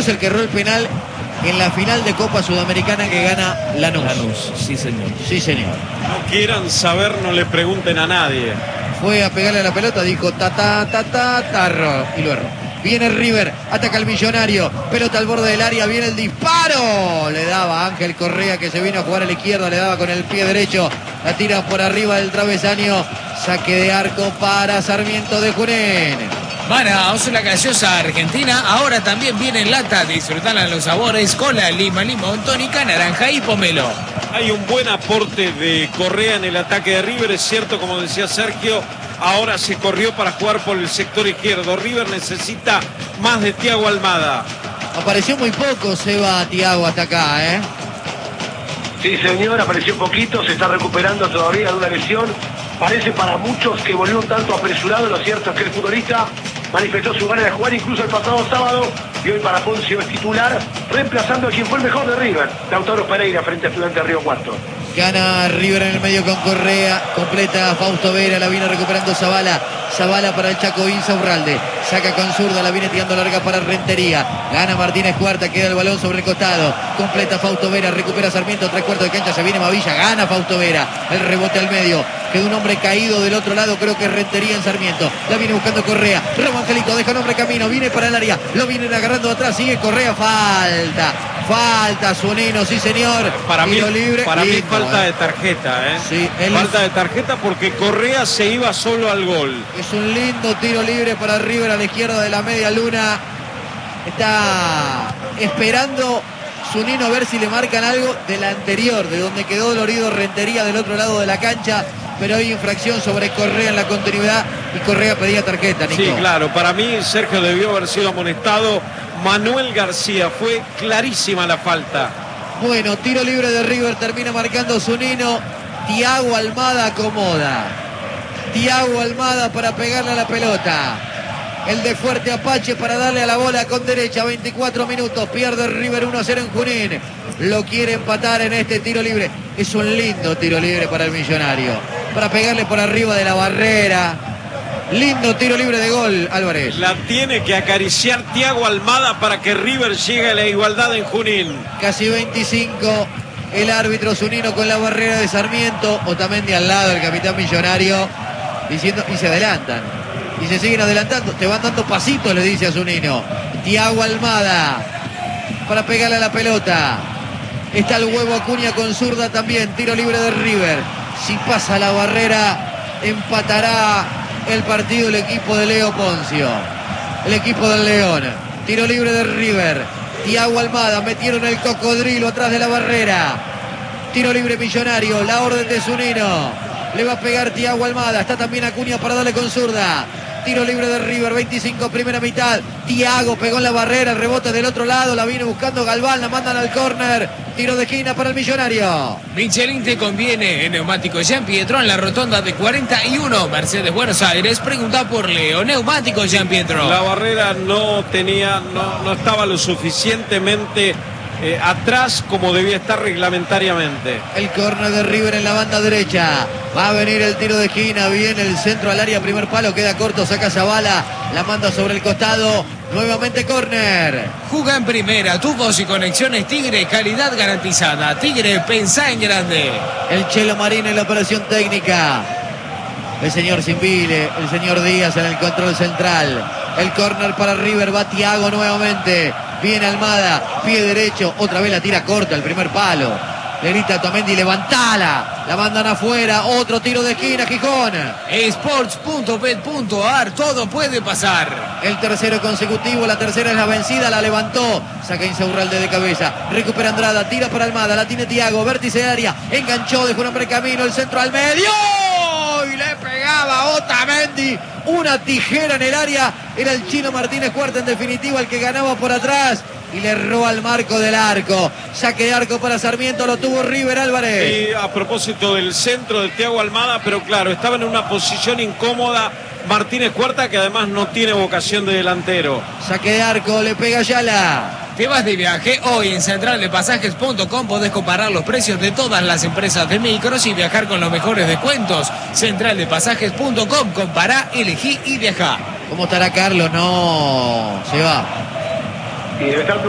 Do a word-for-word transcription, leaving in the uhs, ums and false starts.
es el que erró el penal en la final de Copa Sudamericana que gana Lanús. Lanús, sí señor. Sí señor. No quieran saber, no le pregunten a nadie. Fue a pegarle a la pelota, dijo ta ta ta ta tarro y lo erró. Viene River, ataca al Millonario, pelota al borde del área, viene el disparo, le daba Ángel Correa que se vino a jugar a la izquierda, le daba con el pie derecho, la tira por arriba del travesaño, saque de arco para Sarmiento de Junín. Manaos, la gaseosa argentina, ahora también viene en lata, disfrutarla los sabores, cola, lima, limón, tónica, naranja y pomelo. Hay un buen aporte de Correa en el ataque de River, es cierto, como decía Sergio, ahora se corrió para jugar por el sector izquierdo. River necesita más de Thiago Almada. Apareció muy poco Seba Thiago hasta acá, ¿eh? Sí, señor, apareció poquito, se está recuperando todavía de una lesión. Parece para muchos que volvió un tanto apresurado. Lo cierto es que el futbolista manifestó su ganas de jugar incluso el pasado sábado y hoy para Poncio es titular, reemplazando a quien fue el mejor de River, Lautaro Pereira, frente a Estudiantes Río Cuarto. Gana River en el medio con Correa, completa Fausto Vera, la viene recuperando Zavala, Zavala para el Chaco Insaurralde, saca con zurda, la viene tirando larga para Rentería, gana Martínez Cuarta, queda el balón sobre el costado, completa Fausto Vera, recupera Sarmiento, tres cuartos de cancha, se viene Mavilla, gana Fausto Vera, el rebote al medio, quedó un hombre caído del otro lado, creo que es Rentería en Sarmiento, la viene buscando Correa, Ramo Angelito, deja un hombre camino, viene para el área, lo vienen agarrando atrás, sigue Correa, falta, falta Zunino, sí señor, para mí, libre, para mí lindo, falta eh. de tarjeta, ¿eh? Sí, él falta es... de tarjeta porque Correa se iba solo al gol. Es un lindo tiro libre para River a la izquierda de la media luna. Está esperando Zunino a ver si le marcan algo de la anterior, de donde quedó dolorido Rentería del otro lado de la cancha. Pero hay infracción sobre Correa en la continuidad y Correa pedía tarjeta, Nico. Sí, claro, para mí Sergio debió haber sido amonestado. Manuel García, fue clarísima la falta. Bueno, tiro libre de River, termina marcando Zunino. Thiago Almada acomoda. Thiago Almada para pegarle a la pelota. El de Fuerte Apache para darle a la bola con derecha. veinticuatro minutos. Pierde River uno a cero en Junín. Lo quiere empatar en este tiro libre. Es un lindo tiro libre para el Millonario. Para pegarle por arriba de la barrera. Lindo tiro libre de gol, Álvarez. La tiene que acariciar Thiago Almada para que River llegue a la igualdad en Junín. Casi veinticinco. El árbitro Zunino con la barrera de Sarmiento. Otamendi al lado, el capitán Millonario. Diciendo, y se adelantan. Y se siguen adelantando. Te van dando pasitos, le dice a Zunino. Thiago Almada. Para pegarle a la pelota. Está el huevo Acuña con zurda también. Tiro libre de River. Si pasa la barrera, empatará el partido el equipo de Leo Poncio. El equipo del León. Tiro libre de River. Thiago Almada, metieron el cocodrilo atrás de la barrera. Tiro libre Millonario, la orden de Zunino. Le va a pegar Thiago Almada, está también Acuña para darle con zurda. Tiro libre de River, veinticinco, primera mitad. Thiago pegó en la barrera, el rebote del otro lado, la viene buscando Galván, la mandan al córner. Tiro de esquina para el Millonario. Michelin te conviene en Neumáticos Jean Pietro en la rotonda de cuarenta y uno, Mercedes Buenos Aires. Pregunta por Leo. Neumáticos Jean Pietro. La barrera no tenía, no, no estaba lo suficientemente eh, atrás como debía estar reglamentariamente. El córner de River en la banda derecha. Va a venir el tiro de esquina. Viene el centro al área. Primer palo. Queda corto. Saca Zavala. La manda sobre el costado. Nuevamente córner. Juga en primera. Tubos y conexiones Tigre. Calidad garantizada. Tigre, pensá en grande. El Chelo Marín en la operación técnica. El señor Simbile. El señor Díaz en el control central. El córner para River. Va Thiago nuevamente. Viene Almada. Pie derecho. Otra vez la tira corta. El primer palo. Le grita a Otamendi, levantala. La mandan afuera. Otro tiro de esquina, Gijón. Sports punto bet punto a r. Todo puede pasar. El tercero consecutivo. La tercera es la vencida. La levantó. Saca Insaurralde de cabeza. Recupera Andrada. Tira para Almada. La tiene Thiago. Vértice de área. Enganchó. Dejó un hombre camino. El centro al medio. Y le pegaba Otamendi. Una tijera en el área. Era el Chino Martínez Cuarta en definitiva el que ganaba por atrás. Y le roba al marco del arco. Saque de arco para Sarmiento. Lo tuvo River, Álvarez. Y a propósito del centro de Thiago Almada, pero claro, estaba en una posición incómoda Martínez Cuarta, que además no tiene vocación de delantero. Saque de arco, le pega Ayala. Te vas de viaje hoy en central de pasajes punto com. Podés comparar los precios de todas las empresas de micros y viajar con los mejores descuentos. central de pasajes punto com. Compará, elegí y viajá. ¿Cómo estará Carlos? No, se va. Y debe estar